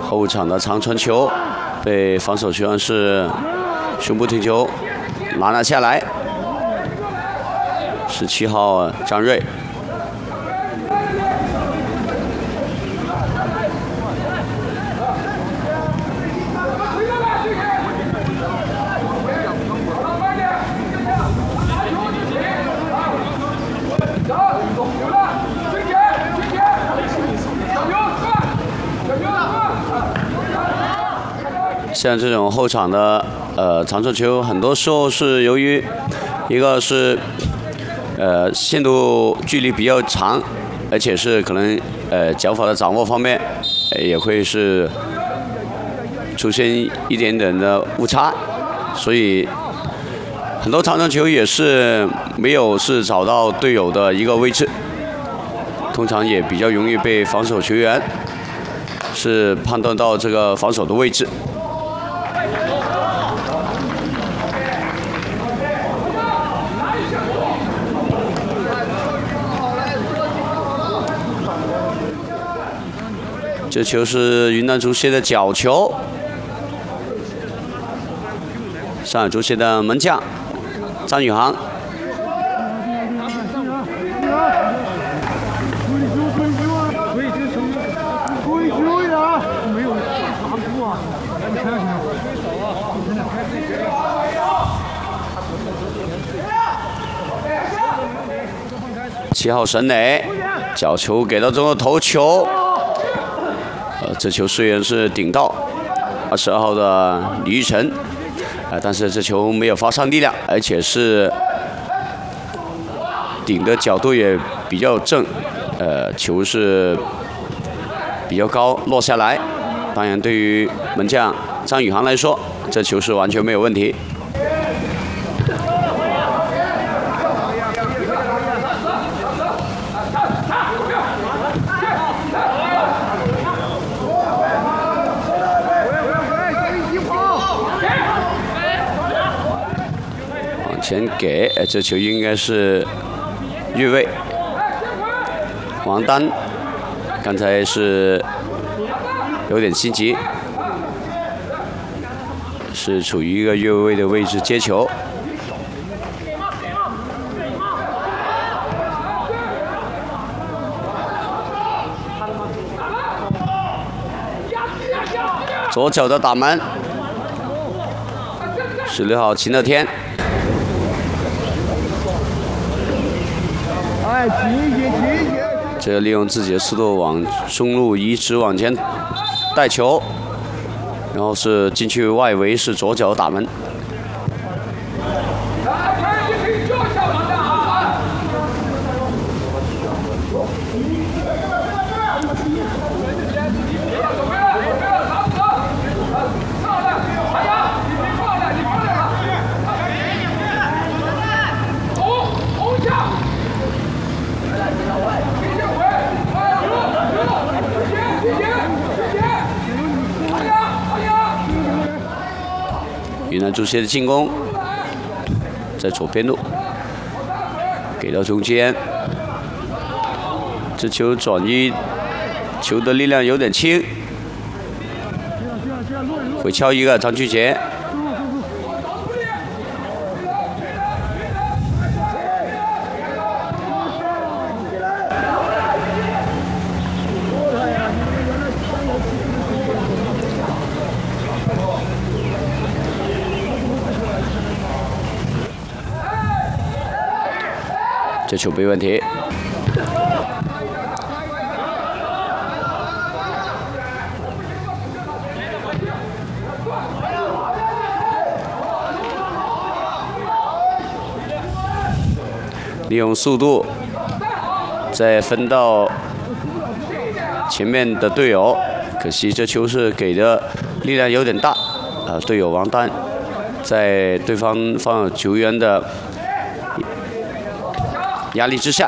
后场的长传球被防守球员是胸部停球拿了下来。17号张睿。像这种后场的长传球，很多时候是由于一个是限度距离比较长，而且是可能脚法的掌握方面也会是出现一点点的误差，所以很多长传球也是没有是找到队友的一个位置，通常也比较容易被防守球员是判断到这个防守的位置。这球是云南足协的角球，上海足协的门将张宇航。7号沈磊，角球给到中国头球。这球虽然是顶到22号的李玉成，但是这球没有发上力量，而且是顶的角度也比较正，球是比较高落下来。当然，对于门将张宇航来说，这球是完全没有问题。前给，这球应该是越位。王丹刚才是有点心急，是处于一个越位的位置接球。左脚的打门，16号秦乐天。这个利用自己的速度往中路一直往前带球，然后是禁区外围是左脚打门。云南足协的进攻，在左边路给到中间，这球转移球的力量有点轻，回敲一个张俊杰。这球没问题。利用速度再分到前面的队友，可惜这球是给的力量有点大，队友王丹在对方防守球员的压力之下，